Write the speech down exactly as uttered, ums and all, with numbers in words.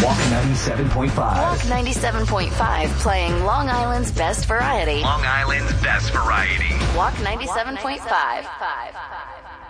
Walk ninety-seven point five. Walk ninety-seven point five, playing Long Island's best variety. Long Island's best variety. Walk ninety-seven point five.